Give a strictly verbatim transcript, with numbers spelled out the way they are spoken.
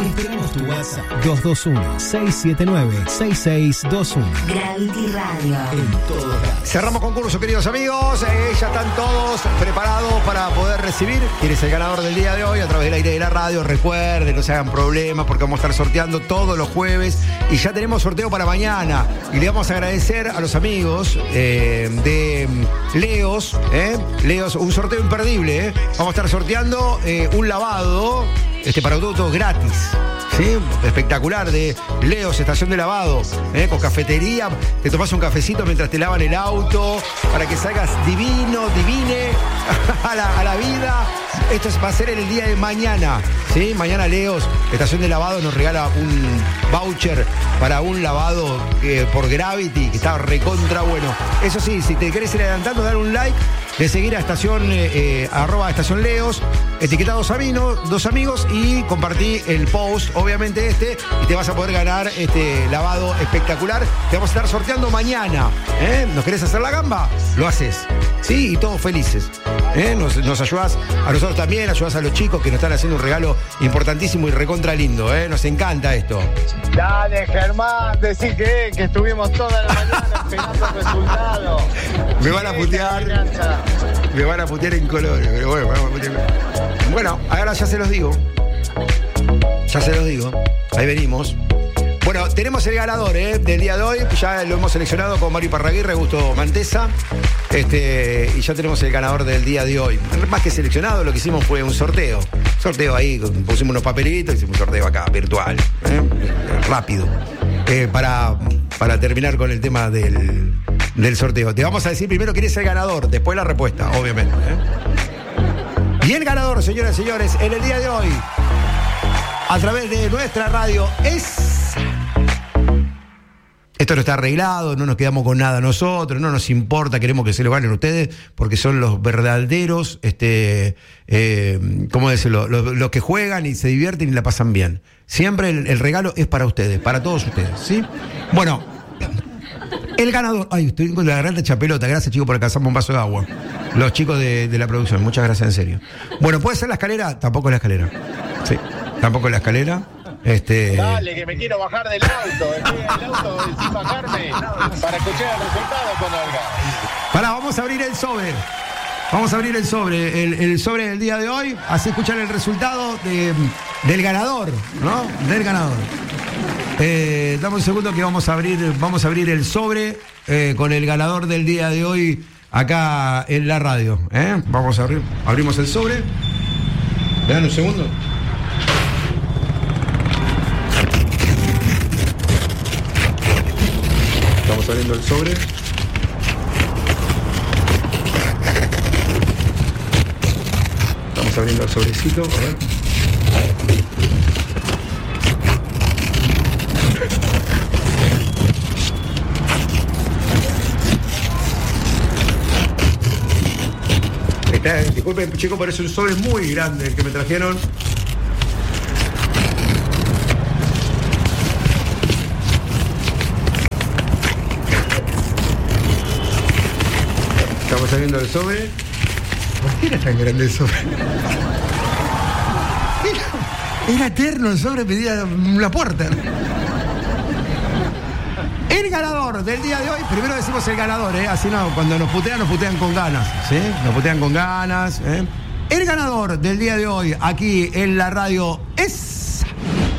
Esperamos tu WhatsApp dos dos uno, seis siete nueve, seis seis dos uno. Gravity Radio. En todo caso. Cerramos concurso, queridos amigos. Eh, ya están todos preparados para poder recibir quién es el ganador del día de hoy a través del aire de la radio. Recuerden, no se hagan problemas porque vamos a estar sorteando todos los jueves y ya tenemos sorteo para mañana. Y le vamos a agradecer a los amigos eh, de Leos, eh, Leos, un sorteo imperdible. Eh. Vamos a estar sorteando eh, un lavado este, para autos gratis. ¿Sí? Espectacular, de Leos, estación de lavado, ¿eh? Con cafetería, te tomás un cafecito mientras te lavan el auto, para que salgas divino, divine a la, a la vida. Esto va a ser en el día de mañana, ¿sí? Mañana Leos, estación de lavado, nos regala un voucher para un lavado eh, por Gravity, que está recontra bueno. Eso sí, si te querés ir adelantando, dale un like, de seguir a estación, eh, eh, arroba estación Leos, etiquetá dos amigos, dos amigos y compartí el post, obviamente este, y te vas a poder ganar este lavado espectacular. Te vamos a estar sorteando mañana, ¿eh? ¿Nos querés hacer la gamba? Lo haces, ¿sí? Y todos felices, ¿eh? Nos, nos ayudás a nosotros también, ayudás a los chicos que nos están haciendo un regalo importantísimo y recontra lindo, ¿eh? Nos encanta esto. Dale, Germán, decí que, que estuvimos toda la mañana esperando el resultado. Me van a putear. Me van a putear en colores, pero bueno, vamos a putear. Bueno, ahora ya se los digo. Ya se los digo. Ahí venimos. Bueno, tenemos el ganador ¿eh? del día de hoy. Ya lo hemos seleccionado con Mario Parraguirre, Augusto Mantesa. Este, y ya tenemos el ganador del día de hoy. Más que seleccionado, lo que hicimos fue un sorteo. Sorteo ahí, pusimos unos papelitos, hicimos un sorteo acá, virtual. ¿eh? Rápido. Eh, para, para terminar con el tema del, del sorteo. Te vamos a decir primero quién es el ganador, después la respuesta, obviamente. ¿eh? Y el ganador, señoras y señores, en el día de hoy, a través de nuestra radio, es... Esto no está arreglado, no nos quedamos con nada nosotros, no nos importa, queremos que se lo ganen ustedes, porque son los verdaderos, este, eh, ¿cómo decirlo? Los, los que juegan y se divierten y la pasan bien. Siempre el, el regalo es para ustedes, para todos ustedes, ¿sí? Bueno, el ganador... Ay, estoy con la garganta hecha pelota, gracias chicos por alcanzarme un vaso de agua. Los chicos de, de la producción, muchas gracias en serio. Bueno, ¿puede ser la escalera? Tampoco la escalera. Sí, tampoco la escalera. Este... Dale, que me quiero bajar del auto, estoy en el auto sin bajarme para escuchar el resultado con Olga. Pará, vamos a abrir el sobre. Vamos a abrir el sobre, el, el sobre del día de hoy, así escuchan el resultado de, del ganador, ¿no? Del ganador. Eh, dame un segundo que vamos a abrir, vamos a abrir el sobre eh, con el ganador del día de hoy acá en la radio. ¿eh? Vamos a abrir, abrimos el sobre. ¿Me dan un segundo? Estamos abriendo el sobre. Estamos abriendo el sobrecito, a ver. Está, disculpen, chicos, parece un sobre muy grande el que me trajeron. Estamos saliendo del sobre. ¿Por qué era tan grande el sobre? Era, era eterno el sobre, pedía una puerta. El ganador del día de hoy, primero decimos el ganador, ¿eh? Así no, cuando nos putean, nos putean con ganas, ¿sí? Nos putean con ganas, ¿eh? El ganador del día de hoy, aquí en la radio, es...